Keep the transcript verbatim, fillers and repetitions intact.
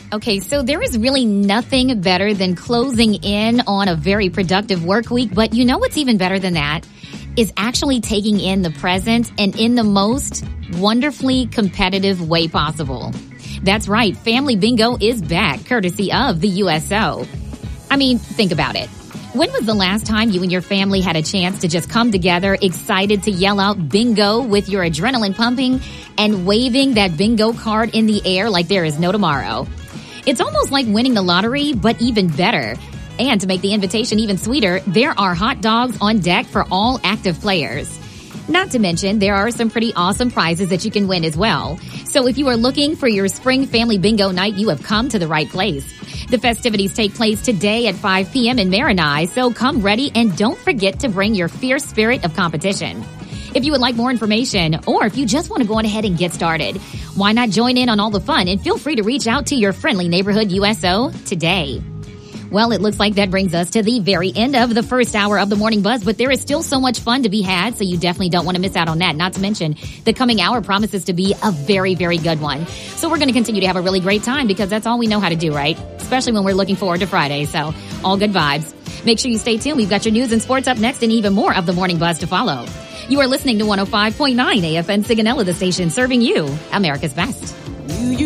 Okay, so there is really nothing better than closing in on a very productive work week, but you know what's even better than that? Is actually taking in the present and in the most wonderfully competitive way possible. That's right, Family Bingo is back, courtesy of the U S O. I mean, think about it. When was the last time you and your family had a chance to just come together, excited to yell out bingo with your adrenaline pumping and waving that bingo card in the air like there is no tomorrow? It's almost like winning the lottery, but even better. And to make the invitation even sweeter, there are hot dogs on deck for all active players. Not to mention, there are some pretty awesome prizes that you can win as well. So if you are looking for your spring family bingo night, you have come to the right place. The festivities take place today at five p.m. in Marinai, so come ready and don't forget to bring your fierce spirit of competition. If you would like more information, or if you just want to go on ahead and get started, why not join in on all the fun and feel free to reach out to your friendly neighborhood U S O today. Well, it looks like that brings us to the very end of the first hour of the Morning Buzz, but there is still so much fun to be had, so you definitely don't want to miss out on that. Not to mention, the coming hour promises to be a very, very good one. So we're going to continue to have a really great time because that's all we know how to do, right? Especially when we're looking forward to Friday, so all good vibes. Make sure you stay tuned. We've got your news and sports up next and even more of the Morning Buzz to follow. You are listening to one oh five point nine A F N Sigonella, the station serving you America's best.